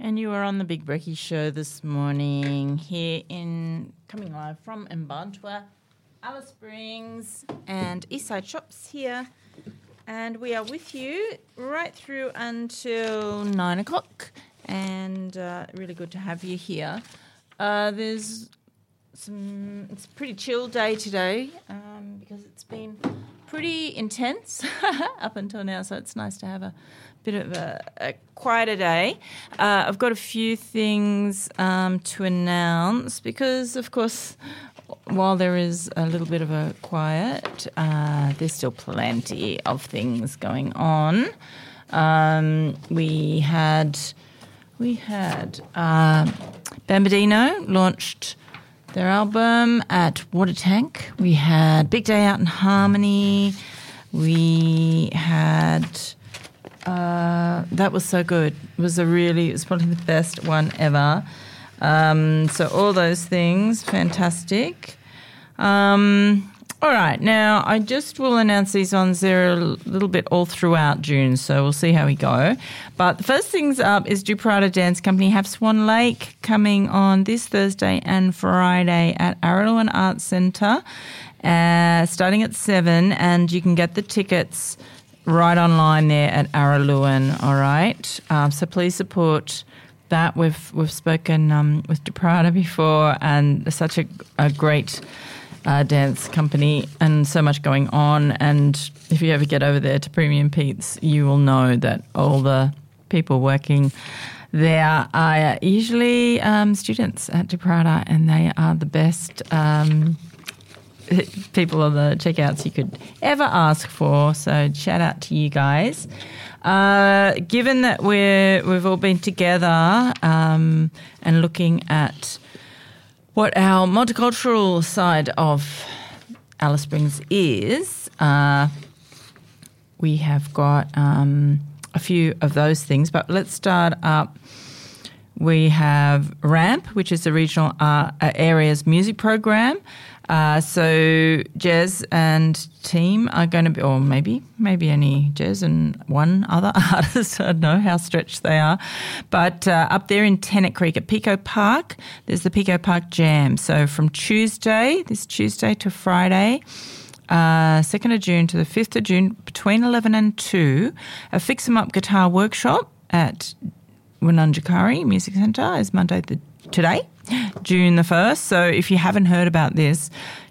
And you are on the Big Brekkie Show this morning here coming live from Mbantua, Alice Springs and Eastside Shops here. And we are with you right through until 9 o'clock, and really good to have you here. It's a pretty chill day today because it's been pretty intense up until now, so it's nice to have a bit of a quieter day. I've got a few things to announce because, of course, while there is a little bit of a quiet, there's still plenty of things going on. We had Bambadino launched their album at Water Tank. We had Big Day Out in Harmony. We had that was so good. It was probably the best one ever. So all those things, fantastic. All right, now I just will announce these ones. They're a little bit all throughout June, so we'll see how we go. But the first things up is Duprata Dance Company have Swan Lake coming on this Thursday and Friday at Araluan Arts Centre, starting at 7, and you can get the tickets right online there at Araluan, all right? So please support that. We've spoken with Duprata before, and such a great dance company and so much going on. And if you ever get over there to Premium Pete's, you will know that all the people working there are usually students at Duprata, and they are the best people on the checkouts you could ever ask for. So shout out to you guys. Given that we've all been together and looking at what our multicultural side of Alice Springs is, we have got a few of those things. But let's start up. We have RAMP, which is the Regional Areas Music Program. So Jez and team are going to be, or maybe only Jez and one other artist. I don't know how stretched they are. But up there in Tennant Creek at Pico Park, there's the Pico Park Jam. So from this Tuesday to Friday, 2nd of June to the 5th of June, between 11 and 2, a Fix 'em Up guitar workshop at Winunjikari Music Centre is today, June the 1st. So if you haven't heard about this,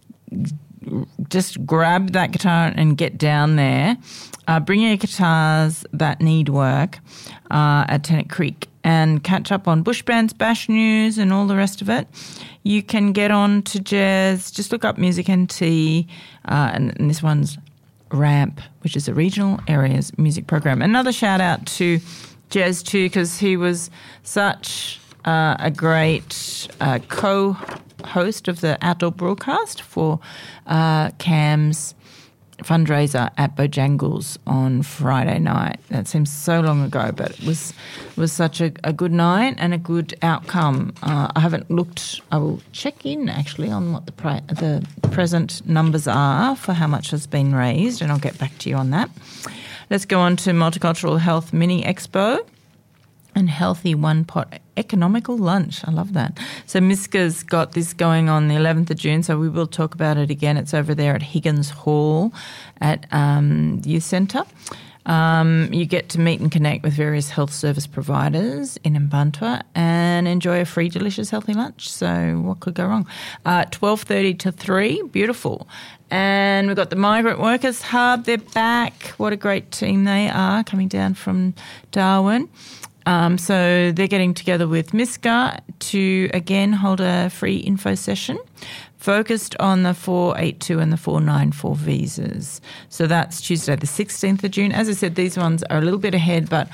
just grab that guitar and get down there. Bring your guitars that need work at Tennant Creek and catch up on Bush Bands, Bash News and all the rest of it. You can get on to Jez, just look up Music NT, and this one's RAMP, which is a Regional Areas Music Program. Another shout out to Jez too, because he was such a great co-host of the outdoor broadcast for Cam's fundraiser at Bojangles on Friday night. That seems so long ago, but it was such a good night and a good outcome. I haven't looked. I will check in actually on what the present numbers are for how much has been raised, and I'll get back to you on that. Let's go on to Multicultural Health Mini Expo and Healthy One Pot Economical Lunch. I love that. So MISCA's got this going on the 11th of June, so we will talk about it again. It's over there at Higgins Hall at Youth Centre. You get to meet and connect with various health service providers in Mbantua and enjoy a free, delicious, healthy lunch. So what could go wrong? 12:30 to 3. Beautiful. And we've got the Migrant Workers Hub. They're back. What a great team they are, coming down from Darwin. So they're getting together with MISCA to, again, hold a free info session focused on the 482 and the 494 visas. So that's Tuesday the 16th of June. As I said, these ones are a little bit ahead, but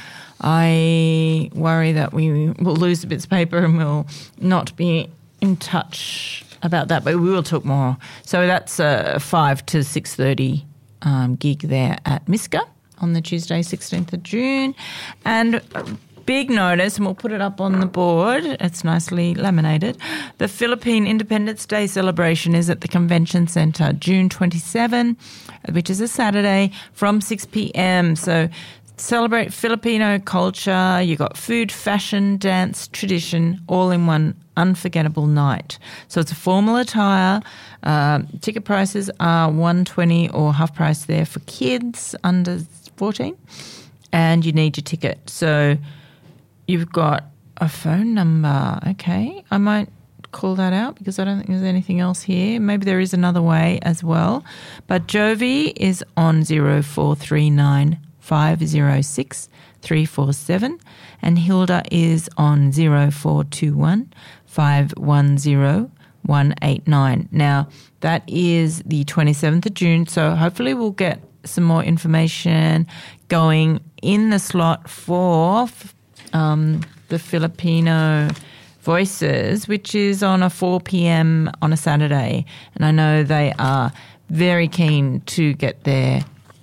I worry that we will lose the bits of paper and we'll not be in touch about that, but we will talk more. So that's a 5 to 6:30 gig there at MISCA on the Tuesday 16th of June. And big notice, and we'll put it up on the board. It's nicely laminated. The Philippine Independence Day celebration is at the Convention Centre, June 27, which is a Saturday, from 6 p.m. So celebrate Filipino culture. You got food, fashion, dance, tradition, all in one unforgettable night. So it's a formal attire. Ticket prices are $120 or half price there for kids under 14, and you need your ticket. So you've got a phone number. Okay, I might call that out because I don't think there's anything else here. Maybe there is another way as well. But Jovi is on 0439 506 347, and Hilda is on 0421 510 189. Now, that is the 27th of June, so hopefully we'll get some more information going in the slot for the Filipino Voices, which is on a 4 p.m. on a Saturday. And I know they are very keen to get their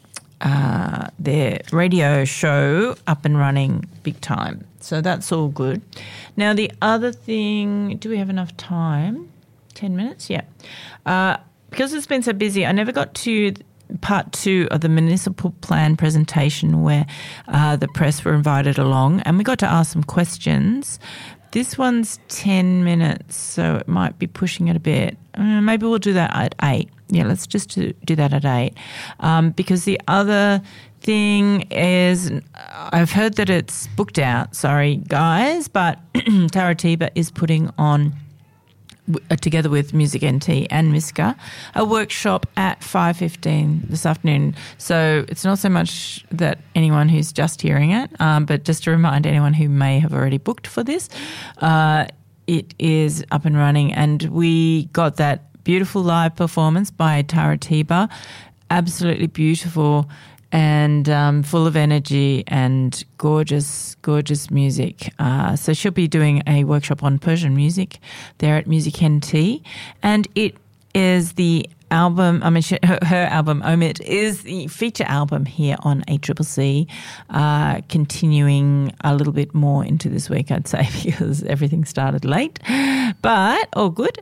radio show up and running big time. So that's all good. Now, the other thing, do we have enough time? 10 minutes? Yeah. Because it's been so busy, I never got to part 2 of the municipal plan presentation where the press were invited along, and we got to ask some questions. This one's 10 minutes, so it might be pushing it a bit. Maybe we'll do that at 8. Yeah, let's just do that at 8. Because the other thing is, I've heard that it's booked out. Sorry, guys, but Taratiba is putting on, together with Music NT and Miska, a workshop at 5:15 this afternoon. So it's not so much that anyone who's just hearing it, but just to remind anyone who may have already booked for this, it is up and running, and we got that beautiful live performance by Taratiba, absolutely beautiful and full of energy and gorgeous, gorgeous music. So she'll be doing a workshop on Persian music there at Music NT, and it is the album, her album, Omit, is the feature album here on ACCC, continuing a little bit more into this week, I'd say, because everything started late, but all good.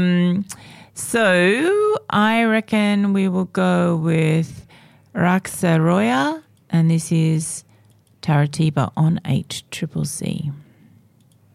So I reckon we will go with Raksa Roya, and this is Taratiba on ACCC.